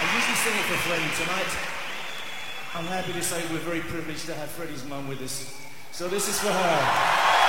I usually sing it for Freddie. Tonight, I'm happy to say we're very privileged to have Freddie's mum with us. So this is for her.